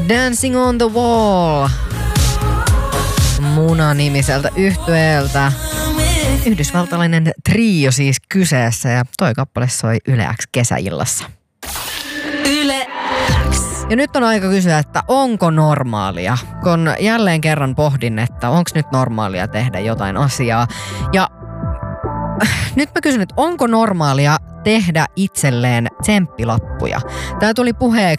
Dancing on the Wall. Muna-nimiseltä yhtyeeltä. Yhdysvaltalainen trio siis kyseessä ja toi kappale soi Yle X kesäillassa. Yle X. Ja nyt on aika kysyä, että onko normaalia? Kun jälleen kerran pohdin, että onko nyt normaalia tehdä jotain asiaa. Ja nyt mä kysyn, että onko normaalia tehdä itselleen tsemppilappuja? Tää tuli puheeksi